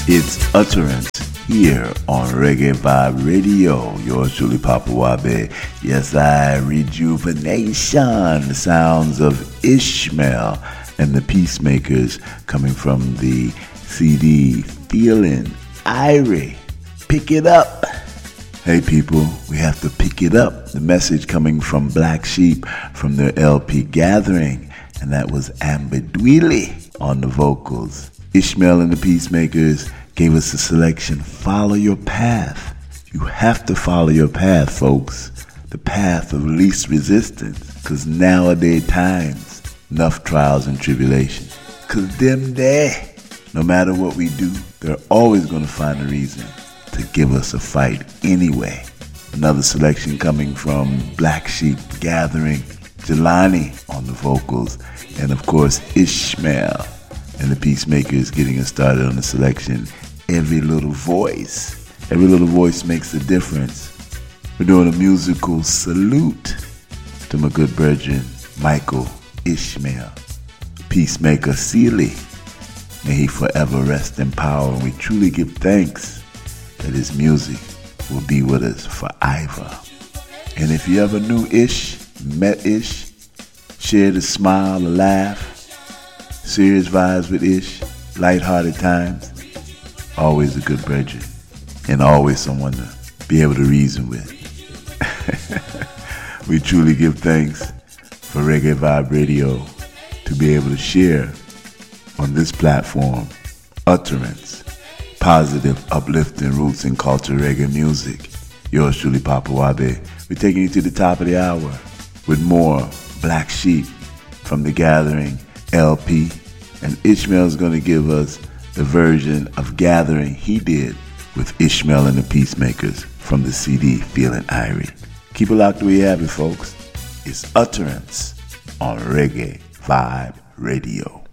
It's Utterance here on Reggae Vibe Radio. Yours truly, Papa Wabe. Yes, I Rejuvenation. The sounds of Ishmael and the Peacemakers coming from the CD Feeling Irie. Pick it up. Hey people, we have to pick it up. The message coming from Black Sheep from their LP Gathering, and that was Ambedwili on the vocals. Ishmael and the Peacemakers gave us a selection, Follow Your Path. You have to follow your path, folks. The path of least resistance. Because nowadays times, enough trials and tribulations. Because them there, no matter what we do, they're always going to find a reason to give us a fight anyway. Another selection coming from Black Sheep Gathering, Jelani on the vocals, and of course Ishmael and the Peacemakers getting us started on the selection, Every Little Voice. Every little voice makes a difference. We're doing a musical salute to my good brethren, Michael Ishmael, Peacemaker Sealy. May he forever rest in power, and we truly give thanks that his music will be with us forever. And if you ever knew Ish, met Ish, shared a smile, a laugh, serious vibes with Ish, lighthearted times, always a good brethren, and always someone to be able to reason with. We truly give thanks for Reggae Vibe Radio to be able to share on this platform Utterance, positive, uplifting roots and culture reggae music. Yours truly, Papa Wabe. We're taking you to the top of the hour with more Black Sheep from the Gathering LP. And Ishmael's going to give us the version of Gathering he did with Ishmael and the Peacemakers from the CD Feeling Irie. Keep it locked where you have it, folks. It's Utterance on Reggae Vibe Radio.